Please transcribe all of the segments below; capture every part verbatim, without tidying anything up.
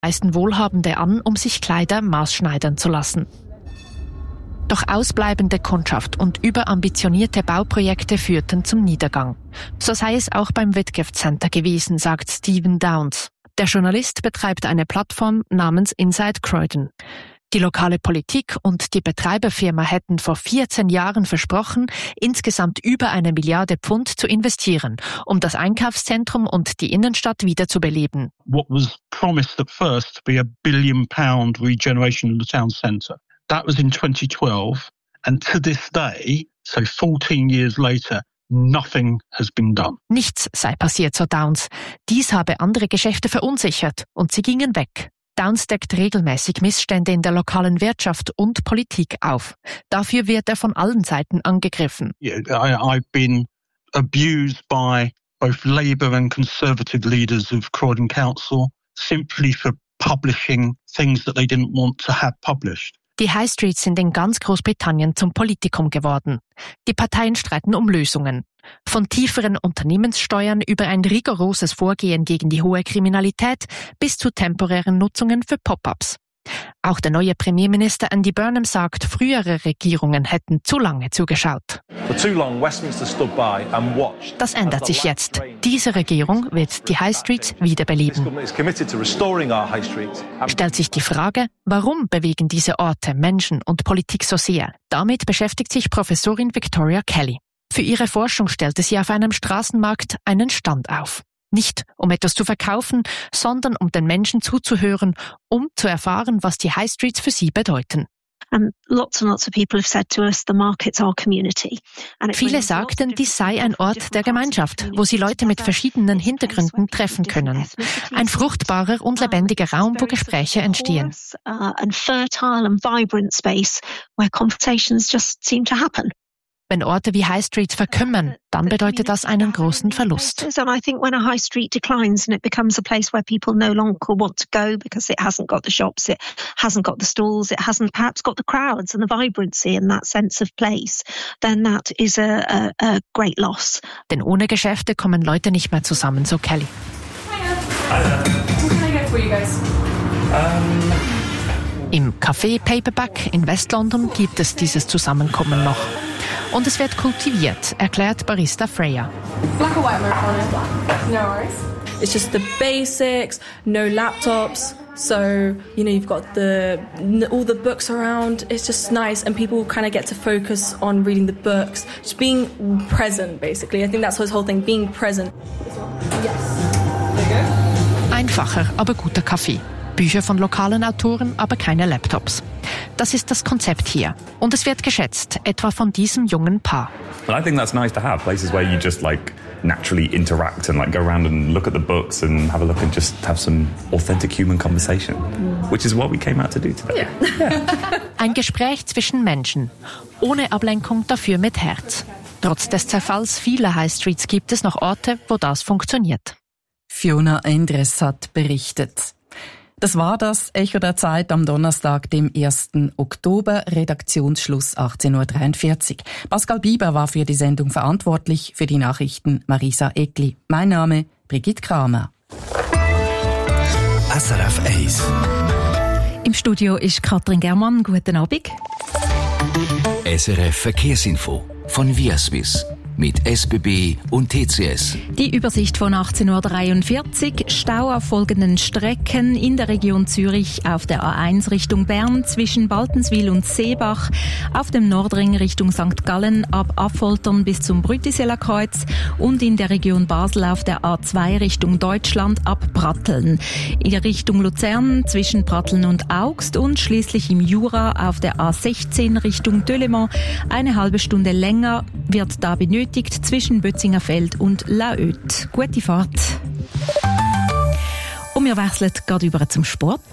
reisten Wohlhabende an, um sich Kleider maßschneidern zu lassen. Doch ausbleibende Kundschaft und überambitionierte Bauprojekte führten zum Niedergang. So sei es auch beim Whitgift Center gewesen, sagt Stephen Downs. Der Journalist betreibt eine Plattform namens Inside Croydon. Die lokale Politik und die Betreiberfirma hätten vor vierzehn Jahren versprochen, insgesamt über eine Milliarde Pfund zu investieren, um das Einkaufszentrum und die Innenstadt wieder zu beleben. What was promised at first to be a billion pound regeneration of the town centre. That was in twenty twelve, and to this day, so fourteen years later, nothing has been done. Nichts sei passiert, so Downs. Dies habe andere Geschäfte verunsichert und sie gingen weg. Downs deckt regelmäßig Missstände in der lokalen Wirtschaft und Politik auf. Dafür wird er von allen Seiten angegriffen. Yeah, I, I've been abused by both Labour and Conservative leaders of Croydon Council simply for publishing things that they didn't want to have published. Die High Streets sind in ganz Großbritannien zum Politikum geworden. Die Parteien streiten um Lösungen. Von tieferen Unternehmenssteuern über ein rigoroses Vorgehen gegen die hohe Kriminalität bis zu temporären Nutzungen für Pop-ups. Auch der neue Premierminister Andy Burnham sagt, frühere Regierungen hätten zu lange zugeschaut. Das ändert sich jetzt. Diese Regierung wird die High Streets wiederbeleben. Stellt sich die Frage, warum bewegen diese Orte, Menschen und Politik so sehr? Damit beschäftigt sich Professorin Victoria Kelly. Für ihre Forschung stellte sie auf einem Straßenmarkt einen Stand auf. Nicht um etwas zu verkaufen, sondern um den Menschen zuzuhören, um zu erfahren, was die High Streets für sie bedeuten. Viele sagten, dies sei ein Ort der Gemeinschaft, wo sie Leute mit verschiedenen Hintergründen treffen können. Ein fruchtbarer und lebendiger Raum, wo Gespräche entstehen. Wenn Orte wie High Streets verkümmern, dann bedeutet das einen großen Verlust. And I think when a high street declines and it becomes a place where people no longer want to go because it hasn't got the shops, it hasn't got the stalls, it hasn't perhaps got the crowds and the vibrancy and that sense of place, then that is a, a, a great loss. Denn ohne Geschäfte kommen Leute nicht mehr zusammen, so Kelly. Hiya. What can I get for you guys? Um Im Café Paperback in West-London gibt es dieses Zusammenkommen noch. Und es wird kultiviert, erklärt Barista Freya. Black or white Americano? Black. No worries. It's just the basics, no laptops. So, you know, you've got the all the books around. It's just nice and people kind of get to focus on reading the books. Just being present, basically. I think that's his whole thing, being present. Yes. There you go. Einfacher, aber guter Kaffee. Bücher von lokalen Autoren, aber keine Laptops. Das ist das Konzept hier. Und es wird geschätzt, etwa von diesem jungen Paar. Well, I think that's nice to have, places where you just like naturally interact and like go around and look at the books and have a look and just have some authentic human conversation, which is what we came out to do today. Yeah. Ein Gespräch zwischen Menschen, ohne Ablenkung, dafür mit Herz. Trotz des Zerfalls vieler High Streets gibt es noch Orte, wo das funktioniert. Fiona Endres hat berichtet. Das war das Echo der Zeit am Donnerstag, dem ersten Oktober, Redaktionsschluss achtzehn Uhr dreiundvierzig. Pascal Bieber war für die Sendung verantwortlich, für die Nachrichten Marisa Eckli. Mein Name Brigitte Kramer. S R F eins. Im Studio ist Katrin Germann. Guten Abend. S R F Verkehrsinfo von Viaswiss. Mit S B B und T C S. Die Übersicht von achtzehn Uhr dreiundvierzig. Stau auf folgenden Strecken in der Region Zürich auf der A eins Richtung Bern zwischen Baltenswil und Seebach, auf dem Nordring Richtung Sankt Gallen ab Affoltern bis zum Brütiseler Kreuz und in der Region Basel auf der A zwei Richtung Deutschland ab Pratteln. In der Richtung Luzern zwischen Pratteln und Augst und schließlich im Jura auf der A sechzehn Richtung Delémont eine halbe Stunde länger wird da benötigt zwischen Bötzingerfeld und Laöd. Gute Fahrt. Und wir wechseln gerade über zum Sport.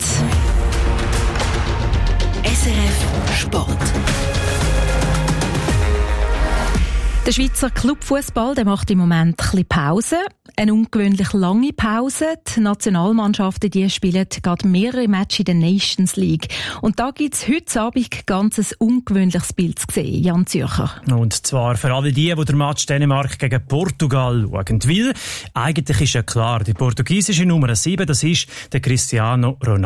S R F Sport. Der Schweizer Clubfußball, der macht im Moment ein bisschen Pause. Eine ungewöhnlich lange Pause. Die Nationalmannschaften, die spielen gerade mehrere Matches in der Nations League. Und da gibt es heute Abend ganz ein ungewöhnliches Bild zu sehen. Jan Zürcher. Und zwar für alle die, die den Match Dänemark gegen Portugal schauen. Weil eigentlich ist ja klar, die portugiesische Nummer sieben, das ist der Cristiano Ronaldo.